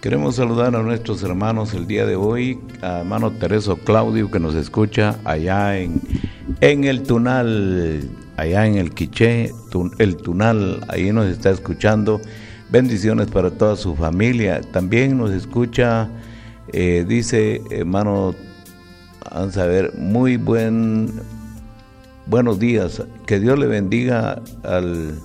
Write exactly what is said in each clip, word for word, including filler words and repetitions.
Queremos saludar a nuestros hermanos el día de hoy, a hermano Tereso Claudio que nos escucha allá en, en el Tunal, allá en el Quiché, tun, el Tunal, ahí nos está escuchando. Bendiciones para toda su familia. También nos escucha, eh, dice hermano, vamos a ver, muy buen, buenos días, que Dios le bendiga al,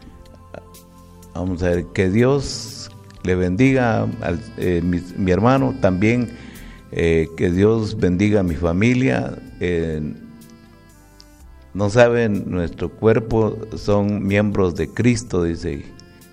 vamos a ver, que Dios le bendiga a eh, mi, mi hermano, también eh, que Dios bendiga a mi familia. Eh, no saben, nuestro cuerpo son miembros de Cristo, dice.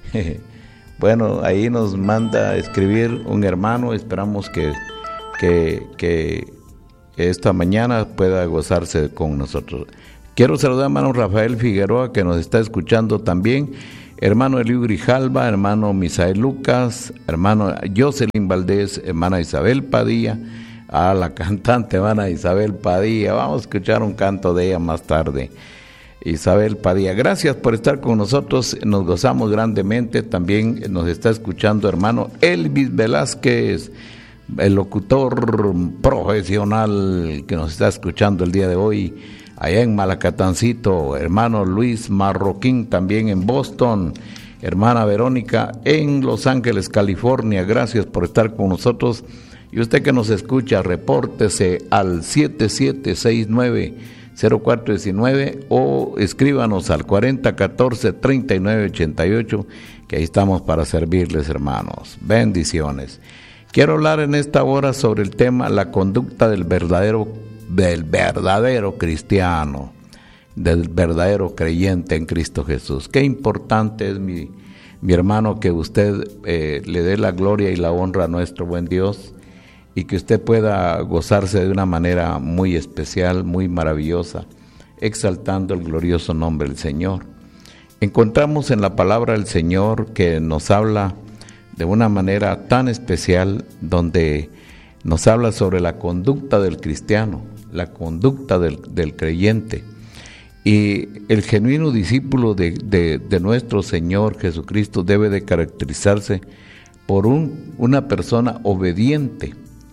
Bueno, ahí nos manda a escribir un hermano, esperamos que, que, que esta mañana pueda gozarse con nosotros. Quiero saludar a hermano Rafael Figueroa que nos está escuchando también, hermano Eliu Grijalva, hermano Misael Lucas, hermano Jocelyn Valdés, hermana Isabel Padilla, a la cantante hermana Isabel Padilla. Vamos a escuchar un canto de ella más tarde. Isabel Padilla, gracias por estar con nosotros, nos gozamos grandemente. También nos está escuchando hermano Elvis Velázquez, el locutor profesional que nos está escuchando el día de hoy allá en Malacatancito, hermano Luis Marroquín también en Boston, hermana Verónica en Los Ángeles, California, gracias por estar con nosotros. Y usted que nos escucha, repórtese al siete siete seis nueve cero cuatro uno nueve o escríbanos al cuarenta catorce treinta y nueve ochenta y ocho, que ahí estamos para servirles, hermanos. Bendiciones. Quiero hablar en esta hora sobre el tema la conducta del verdadero del verdadero cristiano, del verdadero creyente en Cristo Jesús. Qué importante es, mi, mi hermano, que usted eh, le dé la gloria y la honra a nuestro buen Dios y que usted pueda gozarse de una manera muy especial, muy maravillosa, exaltando el glorioso nombre del Señor. Encontramos en la palabra del Señor que nos habla de una manera tan especial, donde nos habla sobre la conducta del cristiano, la conducta del, del creyente. Y el genuino discípulo de, de, de nuestro Señor Jesucristo debe de caracterizarse por un, una persona obediente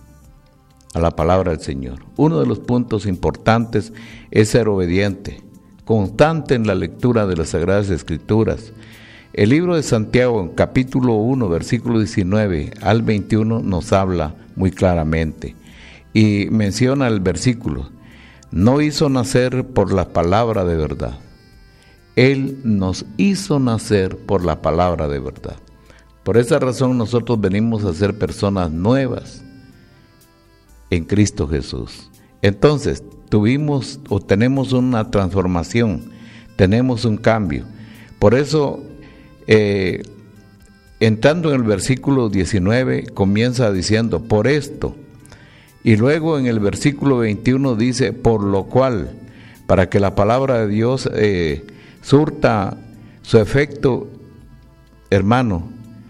a la palabra del Señor. Uno de los puntos importantes es ser obediente, constante en la lectura de las Sagradas Escrituras. El libro de Santiago, en capítulo uno, versículo diecinueve al veintiuno, nos habla muy claramente y menciona el versículo: no hizo nacer por la palabra de verdad. Él nos hizo nacer por la palabra de verdad. Por esa razón nosotros venimos a ser personas nuevas en Cristo Jesús. Entonces, tuvimos o tenemos una transformación, tenemos un cambio. Por eso, eh, entrando en el versículo diecinueve, comienza diciendo, por esto. Y luego en el versículo veintiuno dice, por lo cual, para que la palabra de Dios eh, surta su efecto, hermano,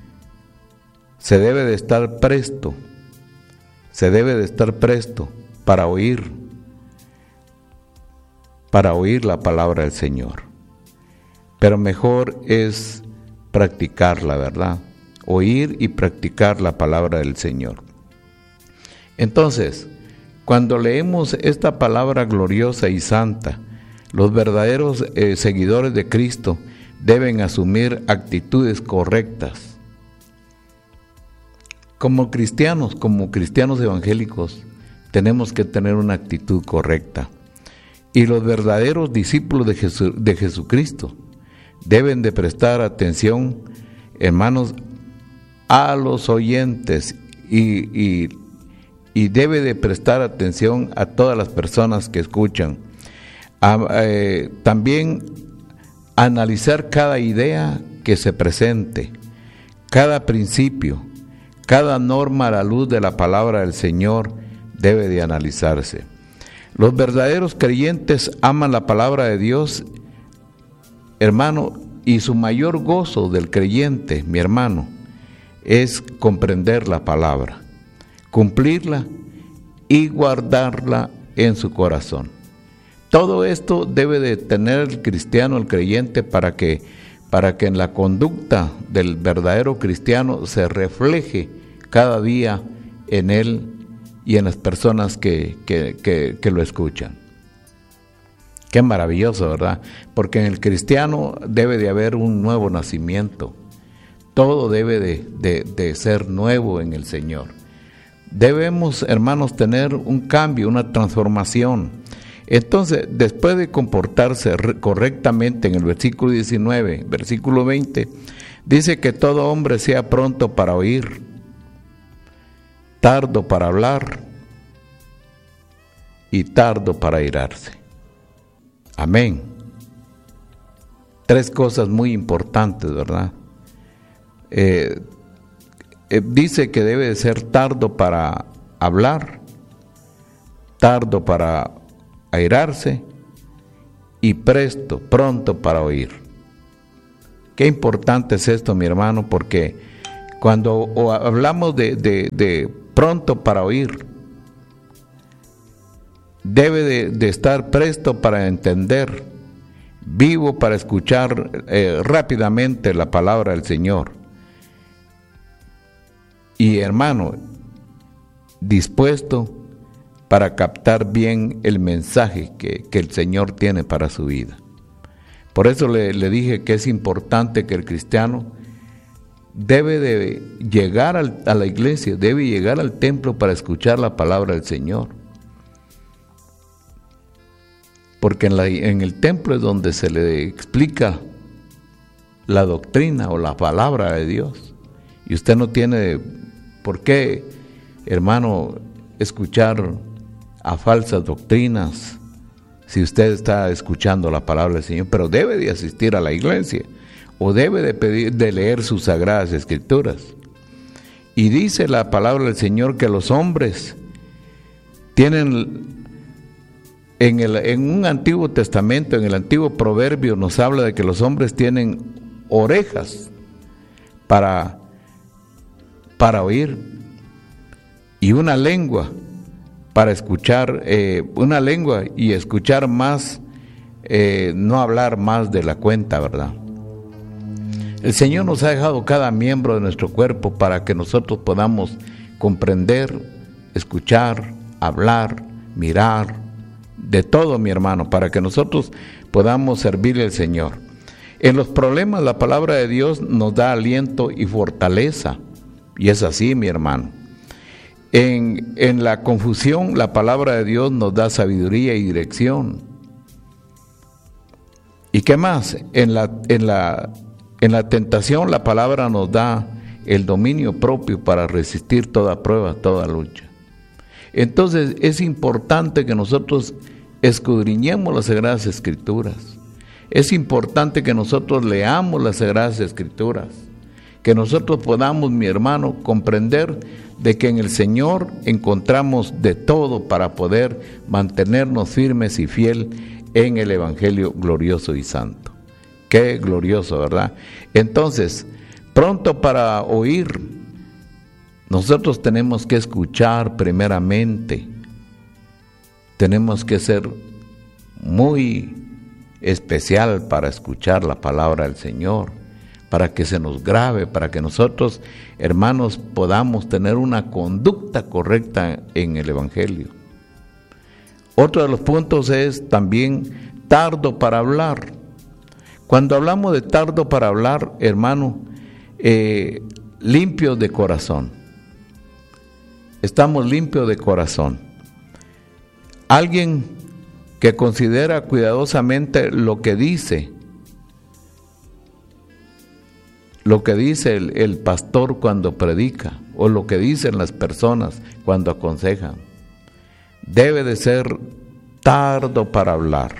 se debe de estar presto, se debe de estar presto para oír, para oír la palabra del Señor. Pero mejor es practicar la verdad, oír y practicar la palabra del Señor. Entonces, cuando leemos esta palabra gloriosa y santa, los verdaderos eh, seguidores de Cristo deben asumir actitudes correctas. Como cristianos, como cristianos evangélicos, tenemos que tener una actitud correcta. Y los verdaderos discípulos de, Jesu, de Jesucristo deben de prestar atención, hermanos, a los oyentes y, y, y debe de prestar atención a todas las personas que escuchan. A, eh, también analizar cada idea que se presente, cada principio, cada norma a la luz de la palabra del Señor debe de analizarse. Los verdaderos creyentes aman la palabra de Dios, hermano, y su mayor gozo del creyente, mi hermano, es comprender la palabra, cumplirla y guardarla en su corazón. Todo esto debe de tener el cristiano, el creyente, para que para que en la conducta del verdadero cristiano se refleje cada día en él y en las personas que, que, que, que lo escuchan. Qué maravilloso, ¿verdad? Porque en el cristiano debe de haber un nuevo nacimiento. Todo debe de, de, de ser nuevo en el Señor. Debemos, hermanos, tener un cambio, una transformación. Entonces, después de comportarse correctamente en el versículo diecinueve, versículo veinte, dice que todo hombre sea pronto para oír, tardo para hablar y tardo para airarse. Amén. Tres cosas muy importantes, ¿verdad? Eh, eh, dice que debe de ser tardo para hablar, tardo para airarse y presto, pronto para oír. Qué importante es esto, mi hermano, porque cuando hablamos de, de, de pronto para oír, debe de, de estar presto para entender, vivo para escuchar eh, rápidamente la palabra del Señor. Y hermano, dispuesto para captar bien el mensaje que, que el Señor tiene para su vida. Por eso le, le dije que es importante que el cristiano debe de llegar al, a la iglesia, debe llegar al templo para escuchar la palabra del Señor. Porque en, la, en el templo es donde se le explica la doctrina o la palabra de Dios. Y usted no tiene por qué, hermano, escuchar a falsas doctrinas si usted está escuchando la palabra del Señor, pero debe de asistir a la iglesia o debe de pedir, de leer sus sagradas escrituras. Y dice la palabra del Señor que los hombres tienen, en, el, en un Antiguo Testamento, en el Antiguo Proverbio nos habla de que los hombres tienen orejas para, para oír y una lengua para escuchar, eh, una lengua y escuchar más, eh, no hablar más de la cuenta, ¿verdad? El Señor nos ha dejado cada miembro de nuestro cuerpo para que nosotros podamos comprender, escuchar, hablar, mirar, de todo, mi hermano, para que nosotros podamos servirle al Señor. En los problemas la palabra de Dios nos da aliento y fortaleza, y es así, mi hermano. En, en la confusión la palabra de Dios nos da sabiduría y dirección. ¿Y qué más? En la, en la, en la tentación la palabra nos da el dominio propio para resistir toda prueba, toda lucha. Entonces es importante que nosotros escudriñemos las Sagradas Escrituras. Es importante que nosotros leamos las Sagradas Escrituras. Que nosotros podamos, mi hermano, comprender de que en el Señor encontramos de todo para poder mantenernos firmes y fiel en el Evangelio glorioso y santo. Qué glorioso, ¿verdad? Entonces, pronto para oír, nosotros tenemos que escuchar primeramente. Tenemos que ser muy especial para escuchar la palabra del Señor, para que se nos grabe, para que nosotros, hermanos, podamos tener una conducta correcta en el Evangelio. Otro de los puntos es también tardo para hablar. Cuando hablamos de tardo para hablar, hermano, eh, limpios de corazón. Estamos limpios de corazón. Alguien que considera cuidadosamente lo que dice, lo que dice el, el pastor cuando predica, o lo que dicen las personas cuando aconsejan, debe de ser tardo para hablar.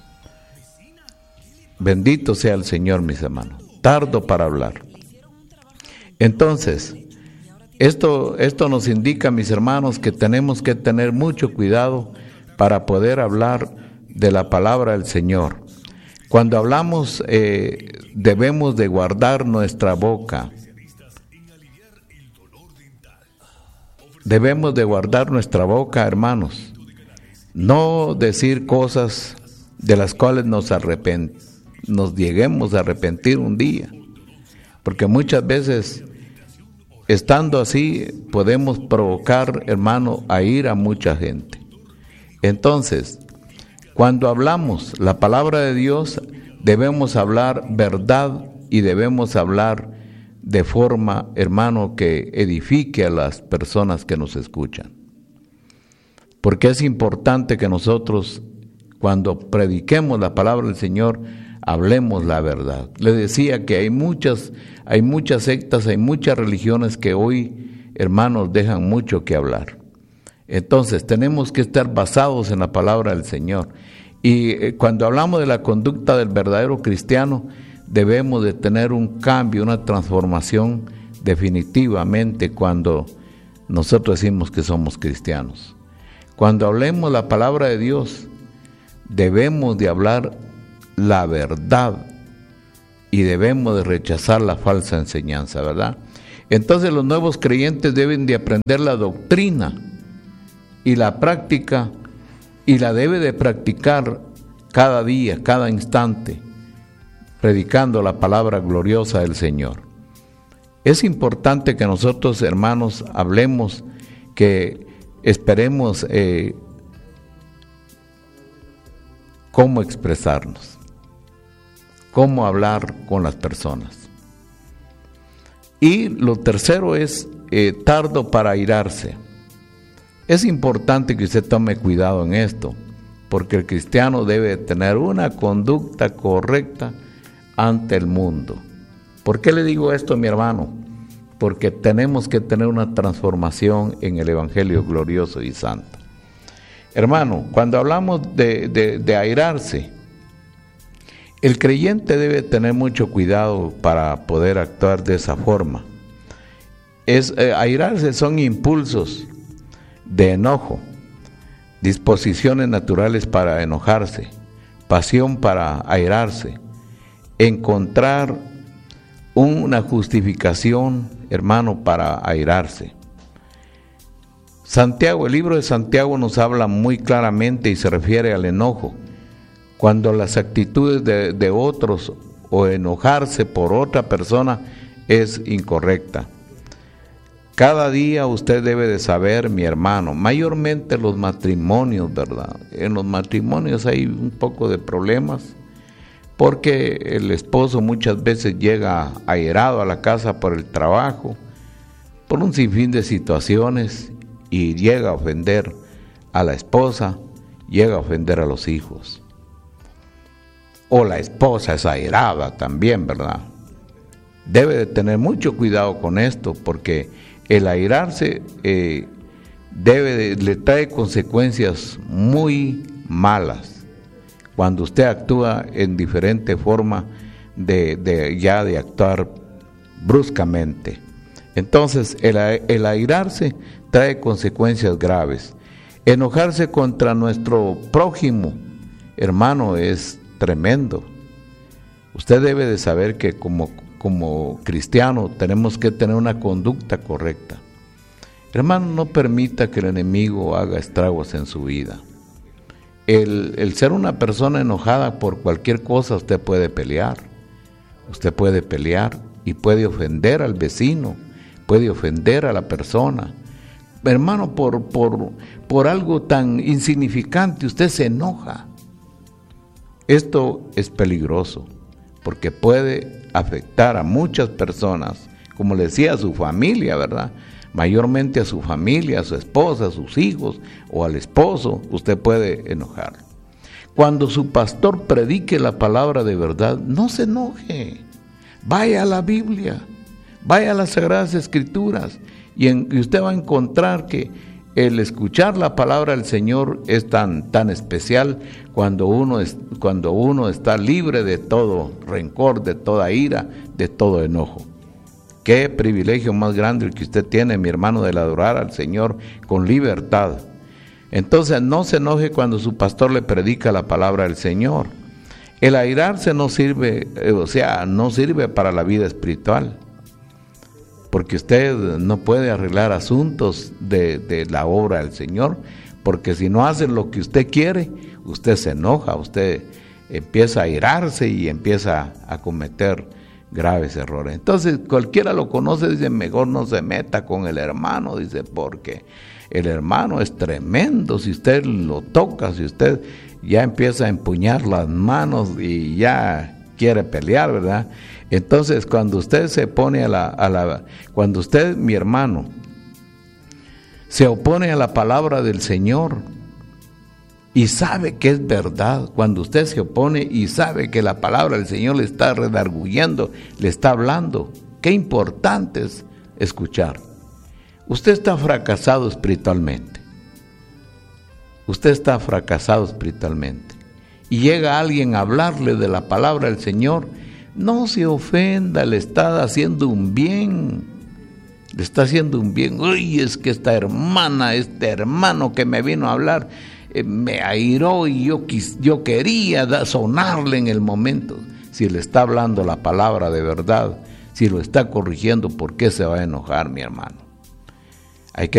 Bendito sea el Señor, mis hermanos, tardo para hablar. Entonces, esto, esto nos indica, mis hermanos, que tenemos que tener mucho cuidado para poder hablar de la palabra del Señor. Cuando hablamos, eh, debemos de guardar nuestra boca. Debemos de guardar nuestra boca, hermanos. No decir cosas de las cuales nos arrepent- nos lleguemos a arrepentir un día. Porque muchas veces estando así, podemos provocar, hermano, a ir a mucha gente. Entonces, cuando hablamos la palabra de Dios, debemos hablar verdad y debemos hablar de forma, hermano, que edifique a las personas que nos escuchan. Porque es importante que nosotros, cuando prediquemos la palabra del Señor, hablemos la verdad. Le decía que hay muchas, hay muchas sectas, hay muchas religiones que hoy, hermanos, dejan mucho que hablar. Entonces, tenemos que estar basados en la palabra del Señor. Y eh, cuando hablamos de la conducta del verdadero cristiano, debemos de tener un cambio, una transformación definitivamente cuando nosotros decimos que somos cristianos. Cuando hablemos la palabra de Dios, debemos de hablar la verdad y debemos de rechazar la falsa enseñanza, ¿verdad? Entonces los nuevos creyentes deben de aprender la doctrina y la práctica, y la debe de practicar cada día, cada instante, predicando la palabra gloriosa del Señor. Es importante que nosotros, hermanos, hablemos, que esperemos eh, cómo expresarnos, cómo hablar con las personas. Y lo tercero es eh, tardo para airarse. Es importante que usted tome cuidado en esto, porque el cristiano debe tener una conducta correcta ante el mundo. ¿Por qué le digo esto, mi hermano? Porque tenemos que tener una transformación en el Evangelio glorioso y santo. Hermano, cuando hablamos de, de, de airarse, el creyente debe tener mucho cuidado para poder actuar de esa forma. Es, eh, airarse son impulsos de enojo, disposiciones naturales para enojarse, pasión para airarse, encontrar una justificación, hermano, para airarse. Santiago, el libro de Santiago nos habla muy claramente y se refiere al enojo, cuando las actitudes de, de otros o enojarse por otra persona es incorrecta. Cada día usted debe de saber, mi hermano, mayormente los matrimonios, ¿verdad? En los matrimonios hay un poco de problemas porque el esposo muchas veces llega airado a la casa por el trabajo, por un sinfín de situaciones y llega a ofender a la esposa, llega a ofender a los hijos. O la esposa es airada también, ¿verdad? Debe de tener mucho cuidado con esto porque el airarse eh, debe de, le trae consecuencias muy malas cuando usted actúa en diferente forma de, de ya de actuar bruscamente. Entonces el, el airarse trae consecuencias graves. Enojarse contra nuestro prójimo, hermano, es tremendo. Usted debe de saber que como Como cristiano tenemos que tener una conducta correcta. Hermano, no permita que el enemigo haga estragos en su vida. El, el ser una persona enojada por cualquier cosa, usted puede pelear. Usted puede pelear y puede ofender al vecino, puede ofender a la persona. Hermano, por, por, por algo tan insignificante usted se enoja. Esto es peligroso, porque puede afectar a muchas personas, como le decía, a su familia, ¿verdad? Mayormente a su familia, a su esposa, a sus hijos o al esposo, usted puede enojar. Cuando su pastor predique la palabra de verdad, no se enoje. Vaya a la Biblia, vaya a las Sagradas Escrituras y, en, y usted va a encontrar que el escuchar la palabra del Señor es tan, tan especial cuando uno, es, cuando uno está libre de todo rencor, de toda ira, de todo enojo. Qué privilegio más grande el que usted tiene, mi hermano, de adorar al Señor con libertad. Entonces no se enoje cuando su pastor le predica la palabra del Señor. El airarse no sirve, o sea, no sirve para la vida espiritual. Porque usted no puede arreglar asuntos de, de la obra del Señor, porque si no hace lo que usted quiere, usted se enoja, usted empieza a airarse y empieza a cometer graves errores. Entonces cualquiera lo conoce, dice, mejor no se meta con el hermano, dice, porque el hermano es tremendo. Si usted lo toca, si usted ya empieza a empuñar las manos y ya quiere pelear, ¿verdad? Entonces cuando usted se pone a la, a la cuando usted, mi hermano, se opone a la palabra del Señor y sabe que es verdad, cuando usted se opone y sabe que la palabra del Señor le está redarguyendo, le está hablando, qué importante es escuchar. Usted está fracasado espiritualmente. Usted está fracasado espiritualmente. Y llega alguien a hablarle de la palabra del Señor, no se ofenda, le está haciendo un bien. Le está haciendo un bien. Uy, es que esta hermana, este hermano que me vino a hablar, eh, me airó y yo, quis, yo quería da, sonarle en el momento. Si le está hablando la palabra de verdad, si lo está corrigiendo, ¿por qué se va a enojar, mi hermano? Hay que